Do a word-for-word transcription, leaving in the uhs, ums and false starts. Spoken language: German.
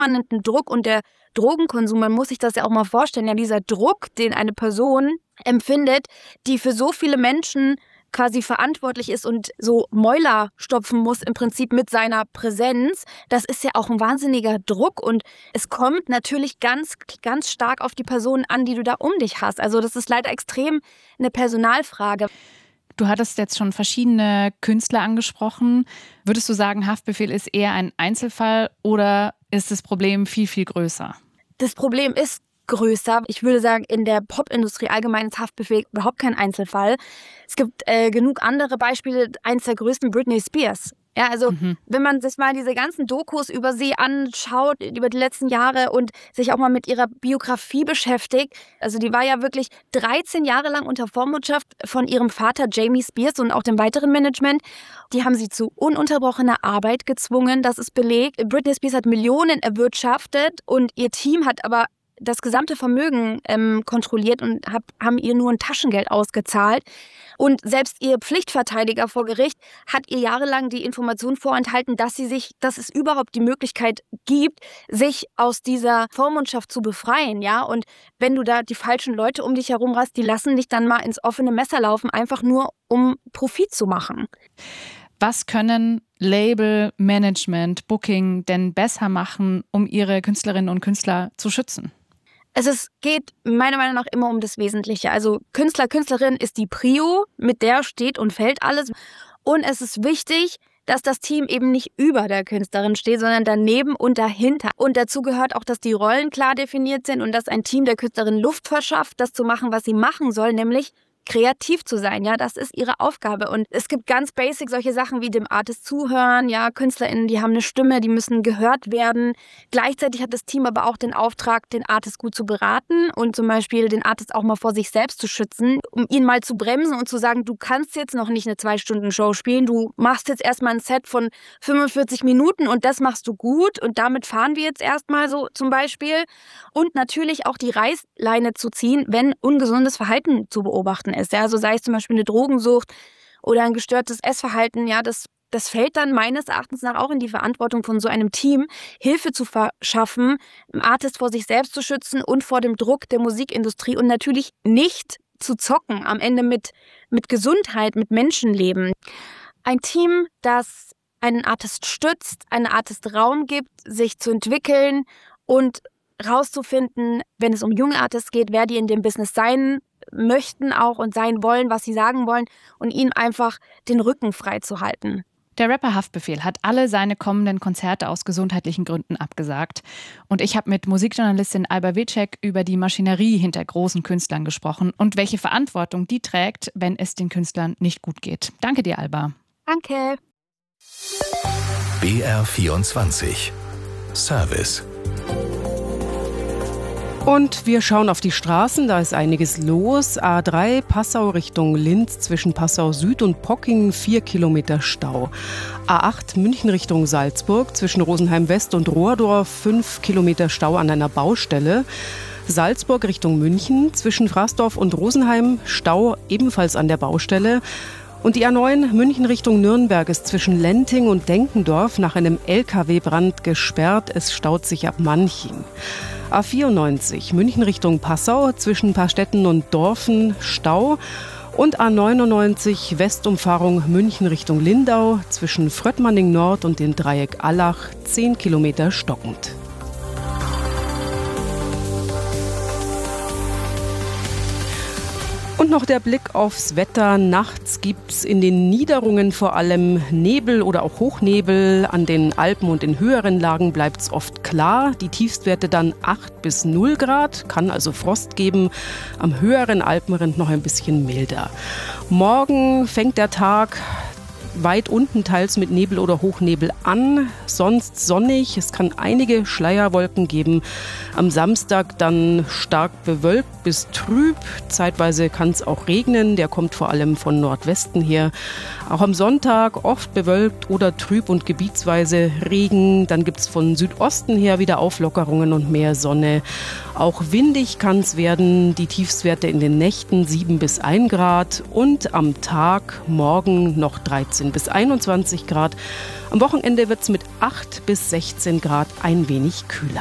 permanenten Druck und der Drogenkonsum, man muss sich das ja auch mal vorstellen, ja, dieser Druck, den eine Person empfindet, die für so viele Menschen quasi verantwortlich ist und so Mäuler stopfen muss im Prinzip mit seiner Präsenz, das ist ja auch ein wahnsinniger Druck und es kommt natürlich ganz, ganz stark auf die Personen an, die du da um dich hast. Also das ist leider extrem eine Personalfrage. Du hattest jetzt schon verschiedene Künstler angesprochen. Würdest du sagen, Haftbefehl ist eher ein Einzelfall oder ist das Problem viel, viel größer? Das Problem ist größer. Ich würde sagen, in der Popindustrie allgemein ist Haftbefehl überhaupt kein Einzelfall. Es gibt äh, genug andere Beispiele. Eins der größten, Britney Spears. Ja, also mhm. wenn man sich mal diese ganzen Dokus über sie anschaut, über die letzten Jahre und sich auch mal mit ihrer Biografie beschäftigt, also die war ja wirklich dreizehn Jahre lang unter Vormundschaft von ihrem Vater Jamie Spears und auch dem weiteren Management. Die haben sie zu ununterbrochener Arbeit gezwungen, das ist belegt. Britney Spears hat Millionen erwirtschaftet und ihr Team hat aber das gesamte Vermögen ähm, kontrolliert und hab, haben ihr nur ein Taschengeld ausgezahlt. Und selbst ihr Pflichtverteidiger vor Gericht hat ihr jahrelang die Information vorenthalten, dass sie sich, dass es überhaupt die Möglichkeit gibt, sich aus dieser Vormundschaft zu befreien, ja. Und wenn du da die falschen Leute um dich herum hast, die lassen dich dann mal ins offene Messer laufen, einfach nur um Profit zu machen. Was können Label, Management, Booking denn besser machen, um ihre Künstlerinnen und Künstler zu schützen? Es ist, geht meiner Meinung nach immer um das Wesentliche. Also Künstler, Künstlerin ist die Prio, mit der steht und fällt alles. Und es ist wichtig, dass das Team eben nicht über der Künstlerin steht, sondern daneben und dahinter. Und dazu gehört auch, dass die Rollen klar definiert sind und dass ein Team der Künstlerin Luft verschafft, das zu machen, was sie machen soll, nämlich kreativ zu sein, ja, das ist ihre Aufgabe. Und es gibt ganz basic solche Sachen wie dem Artist zuhören, ja, KünstlerInnen, die haben eine Stimme, die müssen gehört werden. Gleichzeitig hat das Team aber auch den Auftrag, den Artist gut zu beraten und zum Beispiel den Artist auch mal vor sich selbst zu schützen, um ihn mal zu bremsen und zu sagen, du kannst jetzt noch nicht eine Zwei-Stunden-Show spielen, du machst jetzt erstmal ein Set von fünfundvierzig Minuten und das machst du gut und damit fahren wir jetzt erstmal so zum Beispiel. Und natürlich auch die Reißleine zu ziehen, wenn ungesundes Verhalten zu beobachten ist. Ja, also sei es zum Beispiel eine Drogensucht oder ein gestörtes Essverhalten, ja, das, das fällt dann meines Erachtens nach auch in die Verantwortung von so einem Team, Hilfe zu verschaffen, einen Artist vor sich selbst zu schützen und vor dem Druck der Musikindustrie und natürlich nicht zu zocken, am Ende mit, mit Gesundheit, mit Menschenleben. Ein Team, das einen Artist stützt, einen Artist Raum gibt, sich zu entwickeln und rauszufinden, wenn es um junge Artists geht, wer die in dem Business sein möchten auch und sein wollen, was sie sagen wollen und ihnen einfach den Rücken frei zu halten. Der Rapper Haftbefehl hat alle seine kommenden Konzerte aus gesundheitlichen Gründen abgesagt. Und ich habe mit Musikjournalistin Alba Witschek über die Maschinerie hinter großen Künstlern gesprochen und welche Verantwortung die trägt, wenn es den Künstlern nicht gut geht. Danke dir, Alba. Danke. B R vierundzwanzig Service. Und wir schauen auf die Straßen, da ist einiges los. A drei Passau Richtung Linz zwischen Passau Süd und Pocking vier Kilometer Stau. A acht München Richtung Salzburg zwischen Rosenheim West und Rohrdorf fünf Kilometer Stau an einer Baustelle. Salzburg Richtung München zwischen Fraßdorf und Rosenheim Stau ebenfalls an der Baustelle. Und die A neun München Richtung Nürnberg ist zwischen Lenting und Denkendorf nach einem L K W-Brand gesperrt. Es staut sich ab Manching. A vierundneunzig München Richtung Passau zwischen Paarstetten und Dorfen Stau. Und A neunundneunzig Westumfahrung München Richtung Lindau zwischen Fröttmanning Nord und dem Dreieck Allach zehn Kilometer stockend. Und noch der Blick aufs Wetter. Nachts gibt's in den Niederungen vor allem Nebel oder auch Hochnebel. An den Alpen und in höheren Lagen bleibt's oft klar. Die Tiefstwerte dann acht bis null Grad, kann also Frost geben. Am höheren Alpenrind noch ein bisschen milder. Morgen fängt der Tag weit unten teils mit Nebel oder Hochnebel an, sonst sonnig. Es kann einige Schleierwolken geben. Am Samstag dann stark bewölkt bis trüb. Zeitweise kann es auch regnen. Der kommt vor allem von Nordwesten her. Auch am Sonntag oft bewölkt oder trüb und gebietsweise Regen. Dann gibt es von Südosten her wieder Auflockerungen und mehr Sonne. Auch windig kann es werden. Die Tiefstwerte in den Nächten sieben bis ein Grad und am Tag morgen noch dreizehn neunzehn bis einundzwanzig Grad. Am Wochenende wird es mit acht bis sechzehn Grad ein wenig kühler.